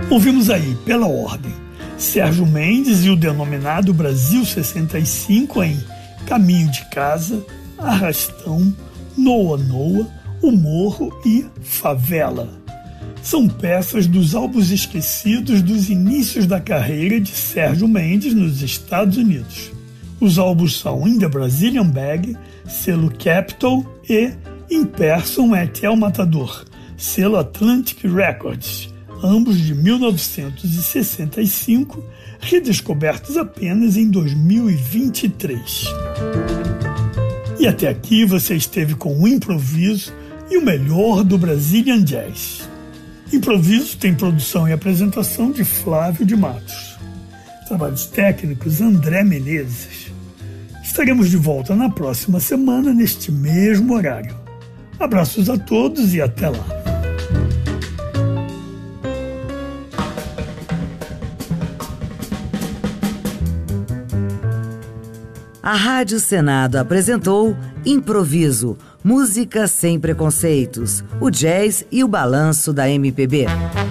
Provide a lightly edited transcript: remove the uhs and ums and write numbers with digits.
Ouvimos aí, pela ordem, Sérgio Mendes e o denominado Brasil 65 em Caminho de Casa, Arrastão, Noa Noa, O Morro e Favela. São peças dos álbuns esquecidos dos inícios da carreira de Sérgio Mendes nos Estados Unidos. Os álbuns são In the Brazilian Bag, selo Capitol, e In Person at El Matador, selo Atlantic Records, ambos de 1965, redescobertos apenas em 2023. E até aqui você esteve com o Improviso e o melhor do Brazilian Jazz. Improviso tem produção e apresentação de Flávio de Matos. Trabalhos técnicos André Menezes. Estaremos de volta na próxima semana neste mesmo horário. Abraços a todos e até lá. A Rádio Senado apresentou Improviso, música sem preconceitos, o jazz e o balanço da MPB.